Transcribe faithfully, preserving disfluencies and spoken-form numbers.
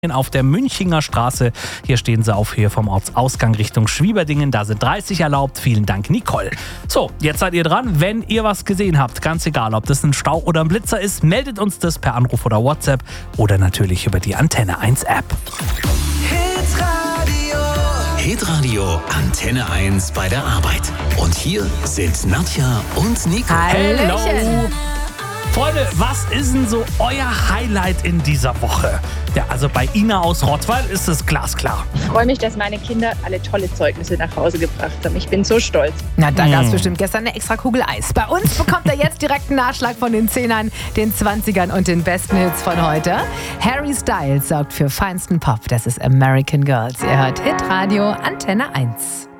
auf der Münchinger Straße. Hier stehen sie auf Höhe vom Ortsausgang Richtung Schwieberdingen. Da sind dreißig erlaubt. Vielen Dank, Nicole. So, jetzt seid ihr dran. Wenn ihr was gesehen habt, ganz egal, ob das ein Stau oder ein Blitzer ist, meldet uns das per Anruf oder WhatsApp oder natürlich über die Antenne eins App. Hitradio Antenne eins bei der Arbeit. Und hier sind Nadja und Nico. Hallo. Freunde, was ist denn so euer Highlight in dieser Woche? Ja, also bei Ina aus Rottweil ist es glasklar. Ich freue mich, dass meine Kinder alle tolle Zeugnisse nach Hause gebracht haben. Ich bin so stolz. Na, da gab es bestimmt gestern eine extra Kugel Eis. Bei uns bekommt er jetzt direkt einen Nachschlag von den Zehnern, den Zwanzigern und den besten Hits von heute. Harry Styles sorgt für feinsten Pop. Das ist American Girls. Ihr hört Hitradio Antenne eins.